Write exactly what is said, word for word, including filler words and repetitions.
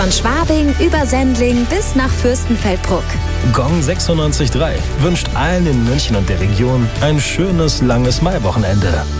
Von Schwabing über Sendling bis nach Fürstenfeldbruck. Gong sechsundneunzig Komma drei wünscht allen in München und der Region ein schönes, langes Maiwochenende.